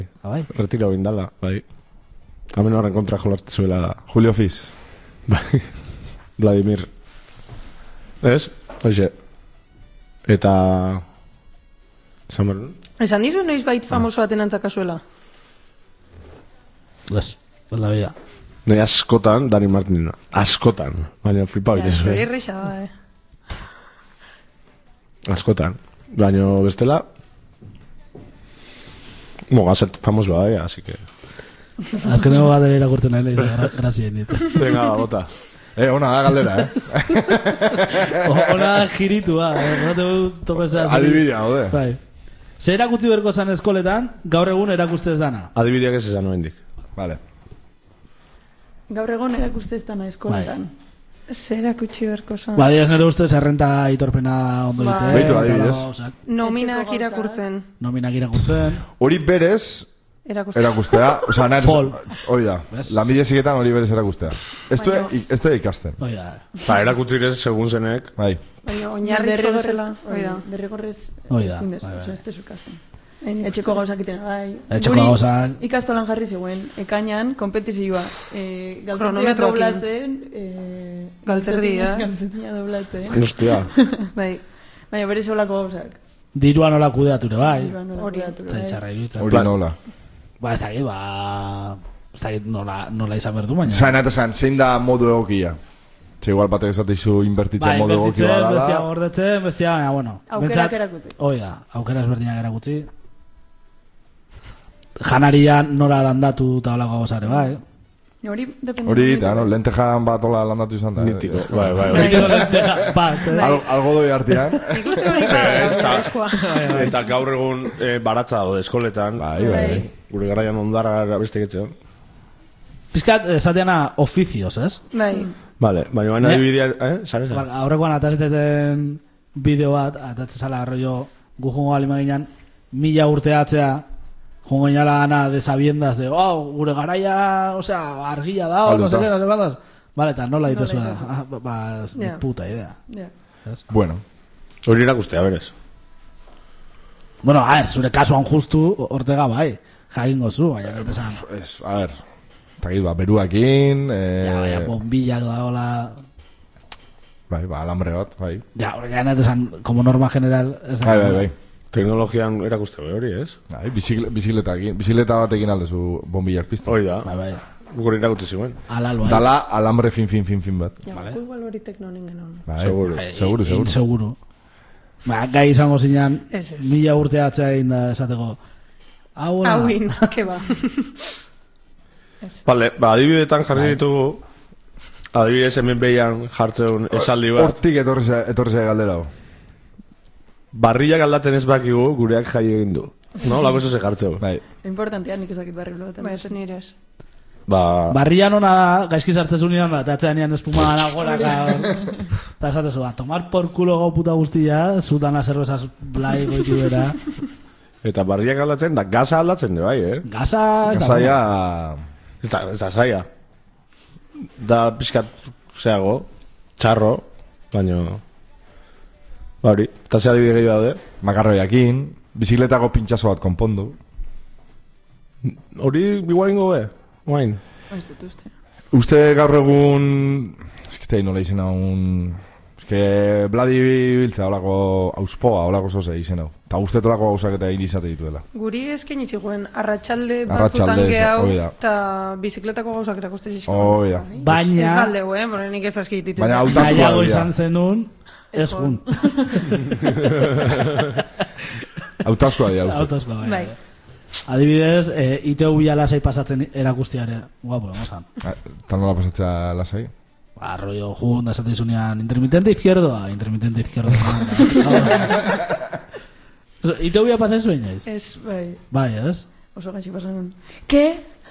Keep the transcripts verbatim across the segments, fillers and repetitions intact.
Bai. Retiro bindala, bai. Hemen horren kontra jolarte zuela. Julio Fiz. Bai. Vladimir. Ez? Hoxe. Eta... Esan Esan dizu noiz bait famoso baten antzakazuela? Ez, en la vida. Nei askotan, Dani Martinena. Askotan. Baina flipa Ja, bitezu. hori erresa da, eh? Askotan. Baina bestela... Moga zert famosoa da, así que... Azkeneko bat ere irakurtzen nahi, gra grazien dit. Venga, ba, bota. Eh, ona da galdera, eh? Ona giritua, eh? No te toco esa... Adibidea, hode. Bai. Zer erakutsi berko zan eskoletan, gaur egun erakustez dana. Adibideak ez esan oendik. Vale. Gaur egon erakuste ez dana eskoletan. Zer erakutsi berko zan. Ba, diaz nire ustez errenta itorpena ondo Bai. ditu. Beitu, adibidez. Nominak irakurtzen. Nominak irakurtzen. Hori berez Erakustea. erakustea. Osa, nahi... Fol. Hoi da. Lanbide ziketan hori berez erakustea. Ez du ez du ikasten. Hoi da. Ba, erakutsi direz, segun zenek. Bai. Baina oinarrizko bezala. Hoi da. Derrigorrez Hoi da, ezin dezu, bai, bai. oza, ez dezu ikasten. Etxeko gauzak iten, bai. Etxeko Guri gauzak. Ikastolan jarri zegoen, ekainan, kompetizioa. E, galtzerdia Kronometroekin. doblatzen. E, Galtzerdia. Galtzerdia doblatzen. Hostia. Bai. Baina bere solako gauzak. Dirua nola kudeature, bai. Hori. Zaitxarra iruditzen. Hori nola. Ba, ez dakit, ba... Ez dakit nola, nola izan berdu, baina... Zain, eta zan, zein da modu egokia? Ze igual batek esatizu inbertitzen Ba, modu egokia inbertitzen, badala. bestia gordetzen, bestia, baina, bueno. Aukerak erakutzi. Hoi da, aukera ezberdinak erakutzi. Janaria nola landatu eta holako gozare, bai. Hori, depende. Hori, eta, no, lentejan bat ola landatu izan da. Mitiko, bai, bai, bai. Mitiko lenteja, bat, eh? Al, algo doi artean. Nik uste hori bada, eskoa. Eta gaur egun eh, baratza dago eskoletan. Bai, bai. Gure garaian ondarra beste getzean. Pizkat, esateana oficios, ez? Bai. Vale, baina baina Ne- adibidea, eh? Sare, Ba, sare. aurrekoan atatzeten bideo bat, atatzen zala arroio gu jongo alimaginan, mila urte atzea, jongo inala gana desabiendas de, oh, gure garaia, osea, argia da, no sé Alduta. qué, no sé cuántos. Vale, eta nola dituzu da. dituzu. Ah, ba, ba, ni Ja. puta idea. Ja. Bueno. Hori erakustea, berez. Bueno, a ver, zure kasuan justu, Ortega bai, jagingo zu, baina gaitu esan. Es, a ver. Eta git, ba, beruakin... Eh, Ja, baina, bombillak da, hola... bai, ba, alambre bat, bai. Ja, hori gaitu esan, como norma general, ez da... Bai, bai, bai. Teknologian erakustea hori, ez? Bai, bizikle, bizikletakin, bizikleta batekin aldezu bombillak piztu. Hori da. Bai, bai. Gure erakutsi zuen. Alal, bai. Dala alambre fin, fin, fin, fin bat. Ja, Vale. vale. Igual hori teknonen genuen. Bai, Seguro. Bai, seguro, seguro. Inseguro. Ba, gai izango zinan, Ez, ez. mila urte atzea egin da esateko. Hau, ona. Hauin, ke ba. Vale, ba, adibidetan jarri ditugu. Adibidez hemen behian jartzeun esaldi bat. Hortik etorri za- etorri zai galdera hau. Barriak aldatzen ez bakigu, gureak jai egin du. No, lako eso se jartzeu. Bai. Importantea nik ezakit barri blotan. Ba, ez nirez. Ba, Barrian ona da, gaizki sartzezu nion da, eta atzean nian espuma gana goraka. Eta esatezu, a tomar por culo gau puta guztia, zutan a cervezas blai goitu bera. eta barriak aldatzen, da gaza aldatzen de bai, eh? Gaza, ez da, Gazaia... Ez da, ez da zaila. Da pixkat zeago, txarro, baino... Ba hori, eta ze adibide gehiago daude. Makarroiakin, bizikletako pintxazo bat konpondu. Hori igual ingo be, guain. Ez dut uste. Uste gaur egun... Ez que nola izena un... Ez que Bladi biltza olako auspoa, olako zoze izen hau. Eta uste tolako gauzak eta hiri izate dituela. Guri esken itxiguen, arratsalde Arratsalde, batzutan gehau, hori da. eta bizikletako gauzak erakuste zizko. Hoi da. Ez baina, galdeu, eh? Bora, nik ez azki ditutu. Baina hautazkoa nahiago dira. izan zenun, ez jun. Hautazkoa dira uste. Autozko, bai. Bai. Adibidez, eh, I T V lasai pasatzen erakustiare. Guapo, emozan. Eta nola pasatzea lasai? Ba, rollo jun, da esaten zunean, intermitente izquierdoa, intermitente izquierdoa. I T V pasen zuen jaiz? Ez, bai. Bai, ez? Oso gaitxik pasan. Ke?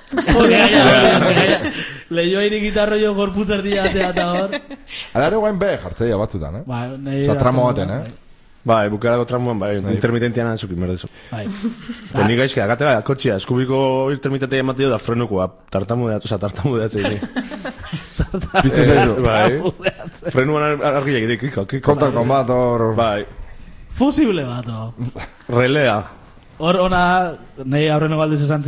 Lehioa irikita rollo gorputz erdia atea eta hor. Ala ere guain be jartzeia batzutan, eh? Ba, nahi Osa, tramo azken baten, modan, eh? Bai, bukarako tramuan, bai, intermitentian antzukin berdezu. Bai. Eta nik gaizki, agatera, kotxia, eskubiko intermitentea ematio da frenukoa, tartamudeatu, oza, tartamudeatzea. Piste zaizu. Bai, frenuan argiak ere, kiko, kiko. Kontakon bat hor... Bai, Fusible bat, o. relea. Hor ona, nahi aurreno galdiz esan